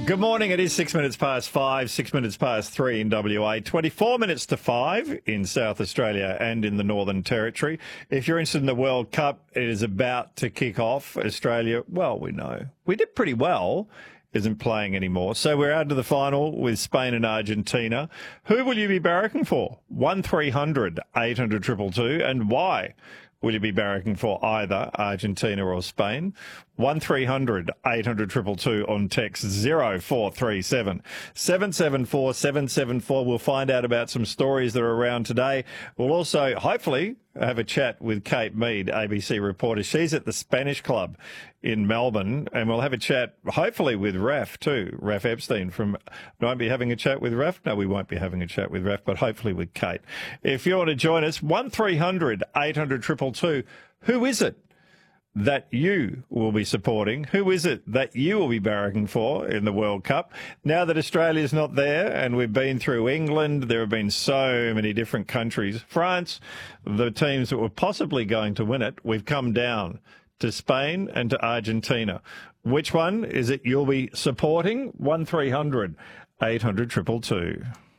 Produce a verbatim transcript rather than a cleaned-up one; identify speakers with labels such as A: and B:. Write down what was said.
A: Good morning. It is six minutes past five, six minutes past three in W A, twenty-four minutes to five in South Australia and in the Northern Territory. If you're interested in the World Cup, it is about to kick off. Australia, well, we know. We did pretty well. Isn't playing anymore. So we're out to the final with Spain and Argentina. Who will you be barracking for? one three hundred eight hundred two two two. And why will you be barracking for either Argentina or Spain? one three hundred eight hundred two two two on text zero four three seven seven seven four seven seven four. We'll find out about some stories that are around today. We'll also, hopefully, have a chat with Kate Mead, A B C reporter. She's at the Spanish Club in Melbourne, and we'll have a chat, hopefully, with Raf too. Raf Epstein from, won't be having a chat with Raf? No, we won't be having a chat with Raf, but hopefully with Kate. If you want to join us, one three hundred eight hundred two two two. Who is it that you will be supporting? Who is it that you will be barracking for in the World Cup? Now that Australia's not there and we've been through England, there have been so many different countries. France, the teams that were possibly going to win it, we've come down to Spain and to Argentina. Which one is it you'll be supporting? one three hundred eight hundred two two two.